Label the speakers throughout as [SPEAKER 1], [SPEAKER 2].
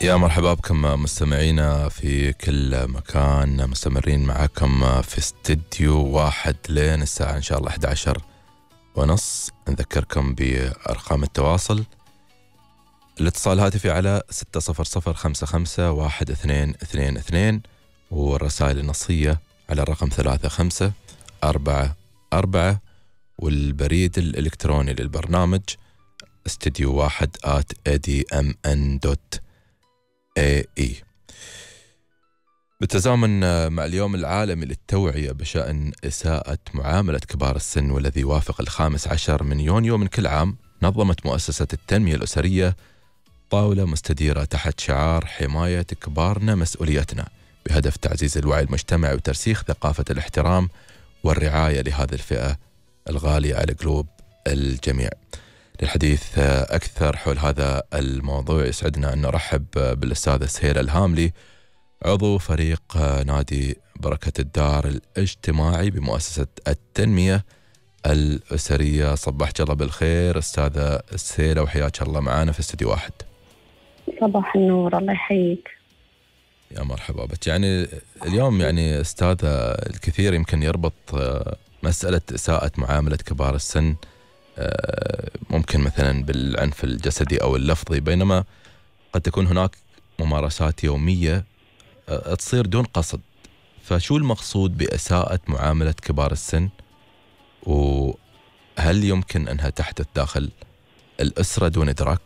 [SPEAKER 1] يا مرحبا بكم مستمعينا في كل مكان، مستمرين معكم في استديو واحد لين الساعة إن شاء الله 11:30. نذكركم بأرقام التواصل: الاتصال الهاتفي على 600551222، والرسائل النصية على الرقم 3544، والبريد الإلكتروني للبرنامج studio1@admn.ae. بالتزامن مع اليوم العالمي للتوعية بشأن إساءة معاملة كبار السن، والذي يوافق 15 من يونيو من كل عام، نظمت مؤسسة التنمية الأسرية طاولة مستديرة تحت شعار حماية كبارنا مسؤوليتنا، بهدف تعزيز الوعي المجتمعي وترسيخ ثقافة الاحترام والرعاية لهذه الفئة الغالية على قلوب الجميع. للحديث أكثر حول هذا الموضوع يسعدنا أن نرحب بالأستاذة سهير الهاملي، عضو فريق نادي بركة الدار الاجتماعي بمؤسسة التنمية الأسرية. صباحك الله بالخير أستاذة سهير، وحياك الله معنا في استديو واحد.
[SPEAKER 2] صباح النور، الله يحييك.
[SPEAKER 1] يا مرحبا بك. يعني اليوم يعني أستاذة الكثير يمكن يربط مسألة إساءة معاملة كبار السن ممكن مثلا بالعنف الجسدي أو اللفظي، بينما قد تكون هناك ممارسات يومية تصير دون قصد. فشو المقصود بإساءة معاملة كبار السن، وهل يمكن أنها تحدث داخل الأسرة دون إدراك؟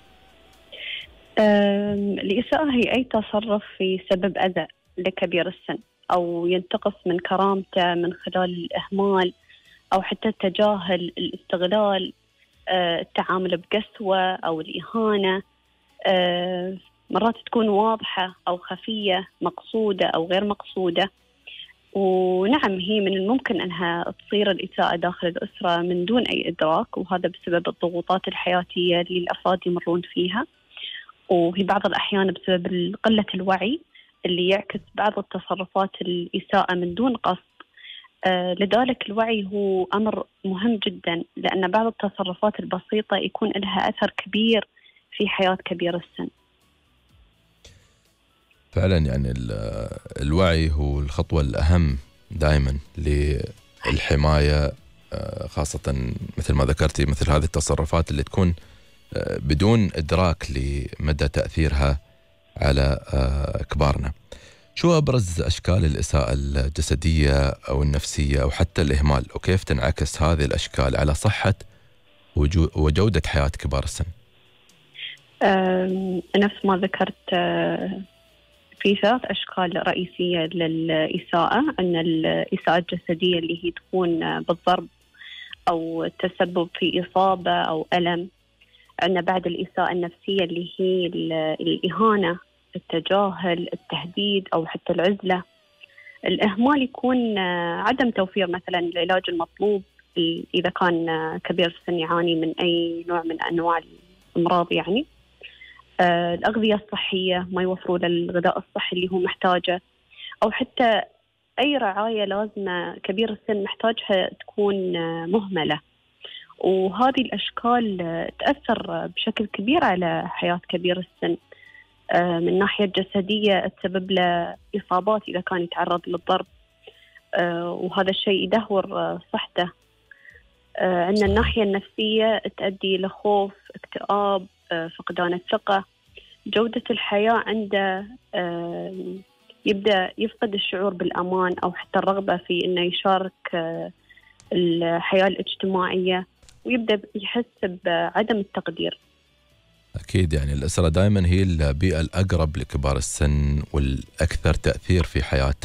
[SPEAKER 2] الإساءة هي أي تصرف يسبب أذى لكبير السن أو ينتقص من كرامته من خلال الإهمال أو حتى التجاهل، الاستغلال، التعامل بقسوة أو الإهانة. مرات تكون واضحة أو خفية، مقصودة أو غير مقصودة. ونعم، هي من الممكن أنها تصير الإساءة داخل الأسرة من دون أي إدراك، وهذا بسبب الضغوطات الحياتية اللي الأفراد يمرون فيها، وفي بعض الأحيان بسبب قلة الوعي اللي يعكس بعض التصرفات الإساءة من دون قصد. لذلك الوعي هو أمر مهم جدا، لأن بعض التصرفات البسيطة يكون لها أثر كبير في حياة كبير السن.
[SPEAKER 1] فعلا يعني الوعي هو الخطوة الأهم دائما للحماية، خاصة مثل ما ذكرتي مثل هذه التصرفات اللي تكون بدون إدراك لمدى تأثيرها على كبارنا. شو أبرز أشكال الإساءة الجسدية أو النفسية أو حتى الإهمال، وكيف تنعكس هذه الأشكال على صحة وجودة حياة كبار السن؟
[SPEAKER 2] نفس ما ذكرت، في 3 أشكال رئيسية للإساءة. أن الإساءة الجسدية اللي هي تكون بالضرب أو التسبب في إصابة أو ألم. عندنا بعد الإساءة النفسية اللي هي الإهانة، التجاهل، التهديد أو حتى العزلة. الإهمال يكون عدم توفير مثلا العلاج المطلوب إذا كان كبير السن يعاني من أي نوع من أنواع الأمراض. يعني الأغذية الصحية، ما يوفروا للغذاء الصحي اللي هو محتاجه، أو حتى أي رعاية لازمة كبير السن محتاجها تكون مهملة. وهذه الأشكال تأثر بشكل كبير على حياة كبير السن. من الناحية الجسدية تسبب له إصابات إذا كان يتعرض للضرب، وهذا الشيء يدهور صحته. عندنا الناحية النفسية تؤدي لخوف، اكتئاب، فقدان الثقة، جودة الحياة عنده يبدأ يفقد الشعور بالأمان أو حتى الرغبة في أنه يشارك الحياة الاجتماعية، ويبدأ يحس بعدم التقدير.
[SPEAKER 1] أكيد يعني الأسرة دائما هي البيئة الأقرب لكبار السن والأكثر تأثير في حياة